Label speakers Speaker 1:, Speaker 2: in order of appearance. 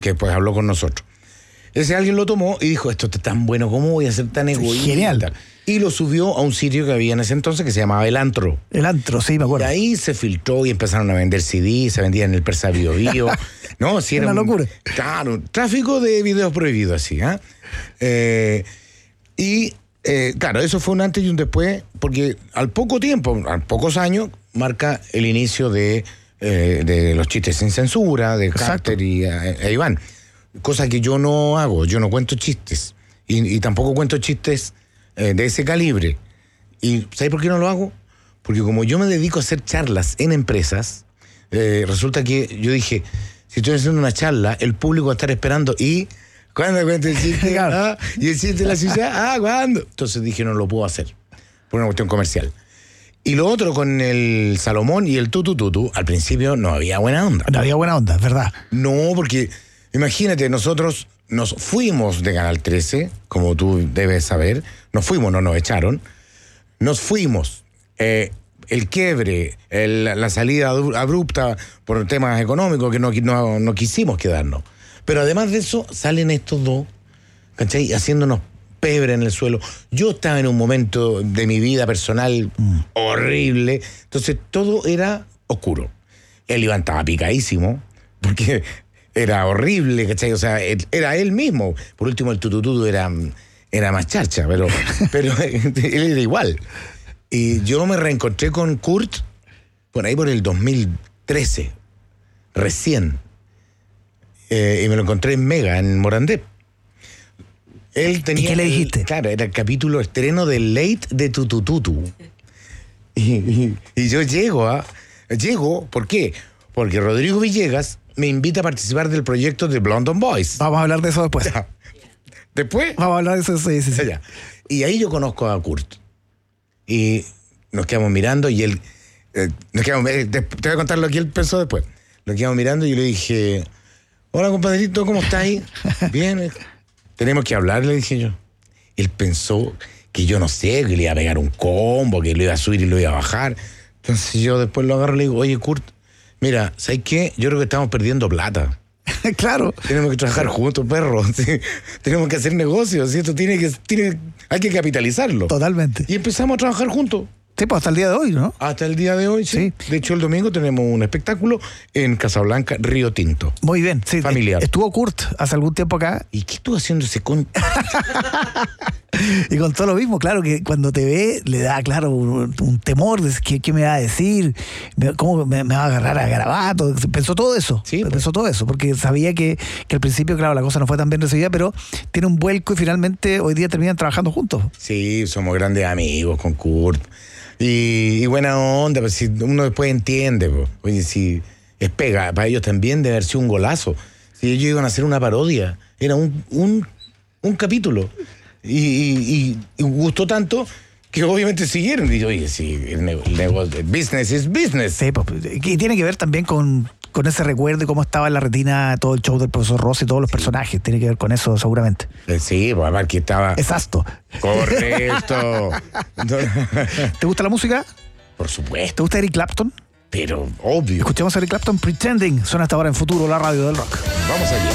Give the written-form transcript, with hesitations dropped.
Speaker 1: que después habló con nosotros. Ese alguien lo tomó y dijo, esto está tan bueno, ¿cómo voy a ser tan egoísta?
Speaker 2: Genial.
Speaker 1: Y lo subió a un sitio que había en ese entonces que se llamaba El Antro.
Speaker 2: El Antro, sí, me acuerdo.
Speaker 1: Y ahí se filtró y empezaron a vender CD, se vendían en el Persa Bio Bio. No, sí, era
Speaker 2: una locura.
Speaker 1: Claro, tráfico de videos prohibidos así, claro, eso fue un antes y un después, porque al poco tiempo, a pocos años, marca el inicio de los chistes sin censura, de Carter e Iván. Cosa que yo no hago, yo no cuento chistes. Y tampoco cuento chistes de ese calibre. ¿Y sabes por qué no lo hago? Porque como yo me dedico a hacer charlas en empresas, resulta que yo dije, si estoy haciendo una charla, el público va a estar esperando y... ¿Cuándo cuento el chiste? Y el chiste de la ciudad, ¿cuándo? Entonces dije, no lo puedo hacer, por una cuestión comercial. Y lo otro con el Salomón y el Tutu, al principio no había buena onda.
Speaker 2: No había buena onda, ¿verdad?
Speaker 1: No, porque imagínate, nosotros nos fuimos de Canal 13, como tú debes saber, nos fuimos, no nos echaron, nos fuimos. El quiebre, la salida abrupta por temas económicos que no quisimos quedarnos. Pero además de eso, salen estos dos, ¿cachai? Haciéndonos pebre en el suelo. Yo estaba en un momento de mi vida personal horrible, entonces todo era oscuro. El Iván estaba picadísimo, porque era horrible, ¿cachai? O sea, era él mismo. Por último, el Tutututu era más charcha, pero él era igual. Y yo me reencontré con Kurt por ahí por el 2013, recién. Y me lo encontré en Mega, en Morandé. Él tenía...
Speaker 2: ¿Y qué le dijiste?
Speaker 1: Claro, era el capítulo estreno del Late de Tutututu. Y yo llego, ¿por qué? Porque Rodrigo Villegas me invita a participar del proyecto de London Boys.
Speaker 2: Vamos a hablar de eso después.
Speaker 1: ¿Después?
Speaker 2: Vamos a hablar de eso, sí.
Speaker 1: Ya. Y ahí yo conozco a Kurt. Y nos quedamos mirando y él... te voy a contar lo que él pensó después. Nos quedamos mirando y yo le dije... Hola, compadrito, ¿cómo estáis? Bien, tenemos que hablar, le dije yo. Él pensó que yo no sé, que le iba a pegar un combo, que lo iba a subir y lo iba a bajar. Entonces yo después lo agarro y le digo, oye, Kurt, mira, ¿sabes qué? Yo creo que estamos perdiendo plata.
Speaker 2: Claro.
Speaker 1: Tenemos que trabajar juntos, perro. ¿Sí? Tenemos que hacer negocios, ¿sí? Esto hay que capitalizarlo.
Speaker 2: Totalmente.
Speaker 1: Y empezamos a trabajar juntos.
Speaker 2: Sí, pues hasta el día de hoy, ¿no?
Speaker 1: Hasta el día de hoy, sí. De hecho, el domingo tenemos un espectáculo en Casablanca, Río Tinto.
Speaker 2: Muy bien, sí.
Speaker 1: Familiar.
Speaker 2: Estuvo Kurt hace algún tiempo acá.
Speaker 1: ¿Y qué estuvo haciendo ese
Speaker 2: Y con todo lo mismo, claro, que cuando te ve le da, claro, un temor de ¿qué me va a decir? ¿Cómo me va a agarrar a garabato? Pensó todo eso.
Speaker 1: Sí,
Speaker 2: pensó todo eso, porque sabía que al principio, claro, la cosa no fue tan bien recibida, pero tiene un vuelco y finalmente hoy día terminan trabajando juntos.
Speaker 1: Sí, somos grandes amigos con Kurt. Y buena onda, pues si uno después entiende, pues. Oye, si es pega, para ellos también debe haber sido un golazo. Si ellos iban a hacer una parodia, era un capítulo. Y gustó tanto que obviamente siguieron. Y oye, sí, el negocio, business is business.
Speaker 2: Sí, pues, y tiene que ver también con ese recuerdo y cómo estaba en la retina todo el show del profesor Ross y todos los personajes. Tiene que ver con eso seguramente.
Speaker 1: Sí, pues además que estaba...
Speaker 2: Exacto.
Speaker 1: Correcto.
Speaker 2: ¿Te gusta la música?
Speaker 1: Por supuesto.
Speaker 2: ¿Te gusta Eric Clapton?
Speaker 1: Pero obvio.
Speaker 2: Escuchemos a Eric Clapton, Pretending. Suena hasta ahora en Futuro, la radio del rock.
Speaker 1: Vamos allá.